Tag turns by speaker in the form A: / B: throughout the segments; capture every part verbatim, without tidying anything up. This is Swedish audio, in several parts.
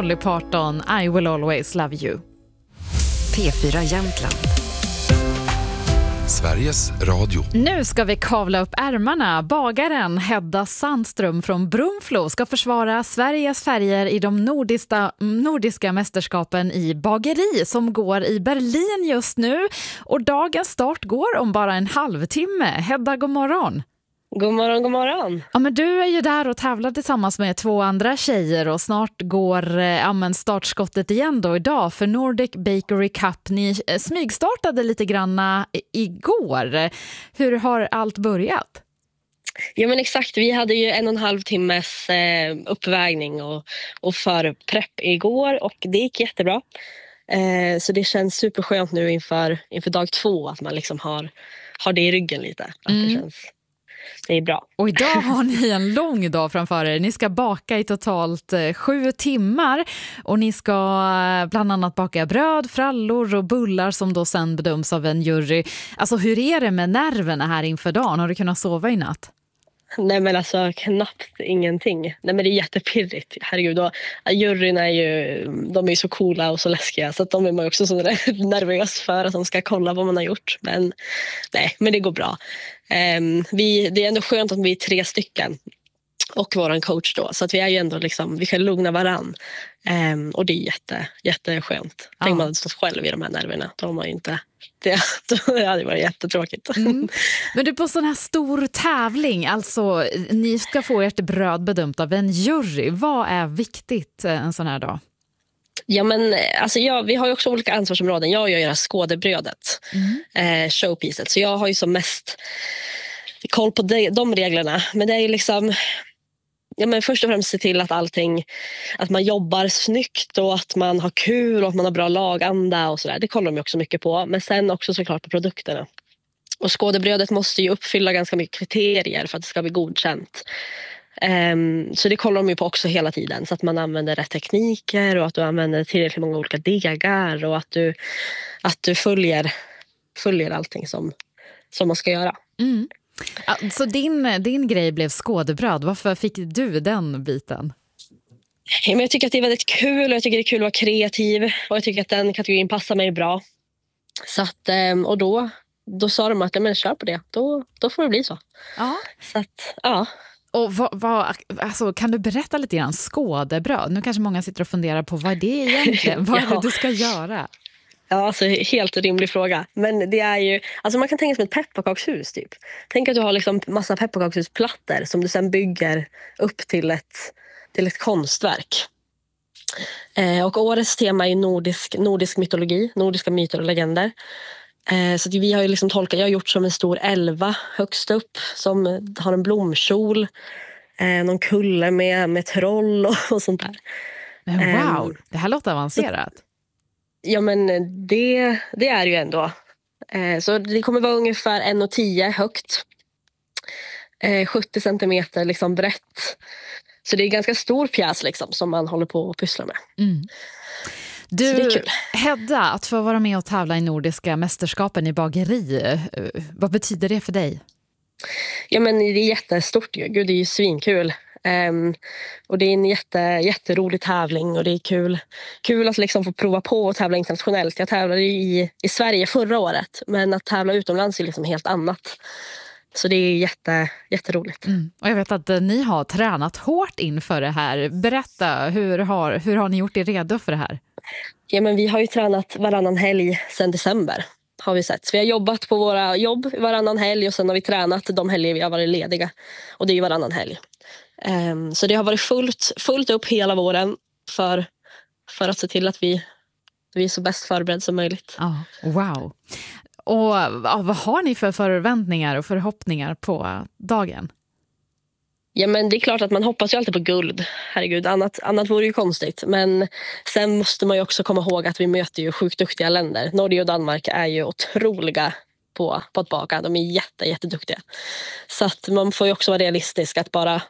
A: Dolly Parton, I will always love you.
B: P fyra Jämtland.
C: Sveriges Radio.
A: Nu ska vi kavla upp ärmarna. Bagaren Hedda Sandström från Brunflo ska försvara Sveriges färger i de nordiska, nordiska mästerskapen i bageri som går i Berlin just nu. Och dagens start går om bara en halvtimme. Hedda, god morgon.
D: God morgon, god morgon.
A: Ja, men du är ju där och tävlar tillsammans med två andra tjejer och snart går ja, men startskottet igen då idag för Nordic Bakery Cup. Ni smygstartade lite granna igår. Hur har allt börjat?
D: Ja men exakt, vi hade ju en och en halv timmes eh, uppvägning och, och förprepp igår och det gick jättebra. Eh, så det känns superskönt nu inför, inför dag två att man liksom har, har det i ryggen lite. Att
A: Mm.
D: det känns... Det är bra.
A: Och idag har ni en lång dag framför er. Ni ska baka i totalt eh, sju timmar och ni ska eh, bland annat baka bröd, frallor och bullar som då sen bedöms av en jury. Alltså hur är det med nerverna här inför dagen? Har du kunnat sova i natt?
D: Nej men alltså knappt ingenting. Nej men det är jättepirrigt. Herregud, och juryn är ju, de är ju så coola och så läskiga så att de är man också så nervös för att de ska kolla vad man har gjort. Men nej, men det går bra. Um, vi, det är ändå skönt att vi är tre stycken och våran coach då. Så att vi är ju ändå liksom, vi kan lugna varann. Um, och det är jätte, jätteskönt.
A: Ja.
D: Tänk man stått själv i de här nerverna. Då har man ju inte... Det, det hade varit jättetråkigt.
A: Mm. Men du, på sån här stor tävling, alltså ni ska få ert bröd bedömt av en jury. Vad är viktigt en sån här dag?
D: Ja men alltså jag, vi har ju också olika ansvarsområden. Jag gör ju det här skådebrödet, mm. eh, showpieces. Så jag har ju som mest koll på de, de reglerna. Men det är ju liksom... Ja, men först och främst se till att allting, att man jobbar snyggt och att man har kul och att man har bra laganda och sådär. Det kollar de också mycket på. Men sen också såklart på produkterna. Och skådebrödet måste ju uppfylla ganska mycket kriterier för att det ska bli godkänt. Um, så det kollar de ju på också hela tiden. Så att man använder rätt tekniker och att du använder tillräckligt många olika degar och att du, att du följer, följer allting som, som man ska göra.
A: Mm. Så din, din grej blev skådebröd. Varför fick du den biten?
D: Men jag tycker att det är väldigt kul och jag tycker det är kul att vara kreativ och jag tycker att den kategorin passar mig bra. Så att, och då, då sa de att men kör på det, då, då får det bli så.
A: Ja.
D: Så att, ja.
A: Och vad, vad, alltså, kan du berätta lite grann skådebröd? Nu kanske många sitter och funderar på vad det är egentligen. Vad är det
D: Ja.
A: du ska göra?
D: Ja, alltså helt rimlig fråga. Men det är ju, alltså man kan tänka som ett pepparkakshus typ. Tänk att du har liksom massa pepparkakshusplattor som du sen bygger upp till ett, till ett konstverk. Eh, och årets tema är nordisk, nordisk mytologi, nordiska myter och legender. Eh, så vi har ju liksom tolkat, jag har gjort som en stor elva högst upp som har en blomkjol, eh, någon kulle med, med troll och, och sånt där.
A: Men wow, eh, det här låter avancerat.
D: Så, ja men det, det är ju ändå. Eh, så det kommer vara ungefär en komma tio högt. Eh, sjuttio centimeter liksom brett. Så det är en ganska stor pjäs liksom, som man håller på att pyssla med.
A: Mm. Du,
D: det är kul.
A: Hedda, att få vara med och tävla i nordiska mästerskapen i bageri, vad betyder det för dig?
D: Ja men det är jättestort. Gud, det är ju svinkul. Um, och det är en jätte, jätterolig tävling och det är kul, kul att liksom få prova på att tävla internationellt. Jag tävlade i, i Sverige förra året, men att tävla utomlands är liksom helt annat. Så det är jätte, jätteroligt.
A: Mm. Och jag vet att ni har tränat hårt inför det här. Berätta, hur har, hur har ni gjort er redo för det här?
D: Ja, men vi har ju tränat varannan helg sedan december. Har vi sett. Så vi har jobbat på våra jobb varannan helg och sen har vi tränat de helger vi har varit lediga. Och det är ju varannan helg. Um, så det har varit fullt, fullt upp hela våren för, för att se till att vi, vi är så bäst förberedda som möjligt.
A: Ja, wow. Och ja, vad har ni för förväntningar och förhoppningar på dagen?
D: Ja men det är klart att man hoppas ju alltid på guld. Herregud, annat, annat vore ju konstigt. Men sen måste man ju också komma ihåg att vi möter ju sjukt duktiga länder. Norge och Danmark är ju otroliga på, på att baka. De är jätte, jätteduktiga. Så att man får ju också vara realistisk att bara,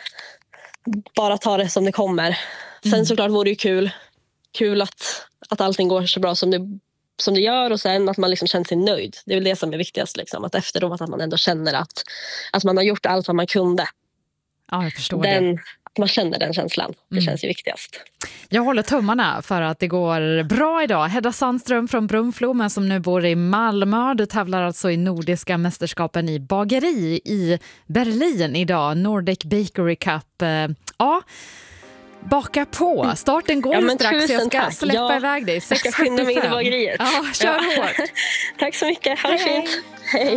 D: bara ta det som det kommer. Sen
A: Mm.
D: såklart vore det ju kul, kul att, att allting går så bra som det, som det gör och sen att man liksom känner sig nöjd. Det är väl det som är viktigast. Liksom. Att efteråt att man ändå känner att, att man har gjort allt vad man kunde.
A: Ja, jag förstår
D: Den,
A: det.
D: att man känner den känslan. Det mm. känns ju viktigast.
A: Jag håller tummarna för att det går bra idag. Hedda Sandström från Brunflo, men som nu bor i Malmö. Du tävlar alltså i Nordiska mästerskapen i bageri i Berlin idag. Nordic Bakery Cup. Ja, baka på. Starten går ja, strax. Jag ska tack. släppa ja, iväg dig.
D: Jag ska skynda mig in i bageriet.
A: Ja, kör ja. hårt.
D: Tack så mycket. Ha det fint. Hej.